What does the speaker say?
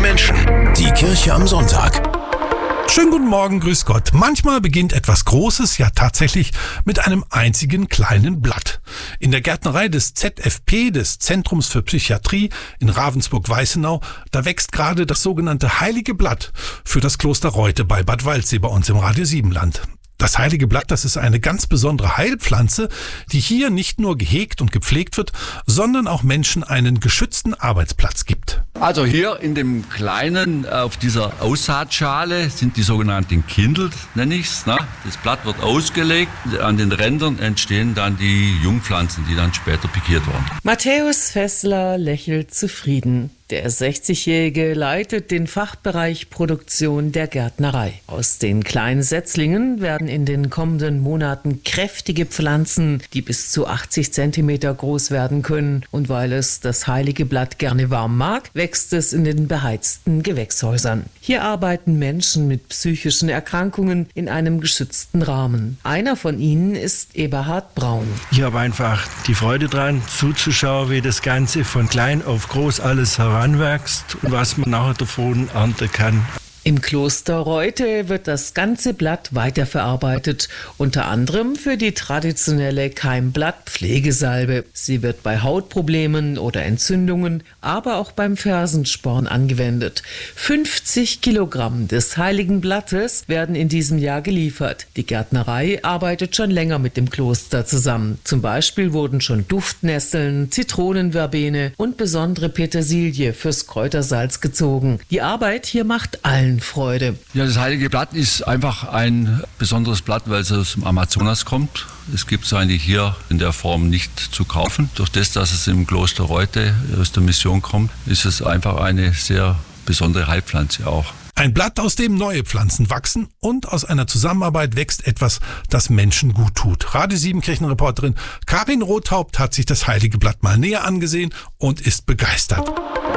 Menschen. Die Kirche am Sonntag. Schönen guten Morgen, grüß Gott. Manchmal beginnt etwas Großes ja tatsächlich mit einem einzigen kleinen Blatt. In der Gärtnerei des ZFP, des Zentrums für Psychiatrie in Ravensburg-Weißenau, da wächst gerade das sogenannte Heilige Blatt für das Kloster Reute bei Bad Waldsee bei uns im Radio Siebenland. Das Heilige Blatt, das ist eine ganz besondere Heilpflanze, die hier nicht nur gehegt und gepflegt wird, sondern auch Menschen einen geschützten Arbeitsplatz gibt. Also hier in dem kleinen, auf dieser Aussaatschale sind die sogenannten Kindel, nenne ich es. Das Blatt wird ausgelegt, an den Rändern entstehen dann die Jungpflanzen, die dann später pikiert werden. Matthäus Fessler lächelt zufrieden. Der 60-Jährige leitet den Fachbereich Produktion der Gärtnerei. Aus den kleinen Setzlingen werden in den kommenden Monaten kräftige Pflanzen, die bis zu 80 Zentimeter groß werden können. Und weil es das Heilige Blatt gerne warm mag, wächst es in den beheizten Gewächshäusern. Hier arbeiten Menschen mit psychischen Erkrankungen in einem geschützten Rahmen. Einer von ihnen ist Eberhard Braun. Ich habe einfach die Freude dran, zuzuschauen, wie das Ganze von klein auf groß alles heranwächst und was man nachher davon ernten kann. Im Kloster Reute wird das ganze Blatt weiterverarbeitet, unter anderem für die traditionelle Keimblattpflegesalbe. Sie wird bei Hautproblemen oder Entzündungen, aber auch beim Fersensporn angewendet. 50 Kilogramm des Heiligen Blattes werden in diesem Jahr geliefert. Die Gärtnerei arbeitet schon länger mit dem Kloster zusammen. Zum Beispiel wurden schon Duftnesseln, Zitronenverbene und besondere Petersilie fürs Kräutersalz gezogen. Die Arbeit hier macht allen Freude. Ja, das Heilige Blatt ist einfach ein besonderes Blatt, weil es aus dem Amazonas kommt. Es gibt es eigentlich hier in der Form nicht zu kaufen. Durch das, dass es im Kloster Reute aus der Mission kommt, ist es einfach eine sehr besondere Heilpflanze auch. Ein Blatt, aus dem neue Pflanzen wachsen, und aus einer Zusammenarbeit wächst etwas, das Menschen gut tut. Radio 7 Kirchenreporterin Karin Rothaupt hat sich das Heilige Blatt mal näher angesehen und ist begeistert.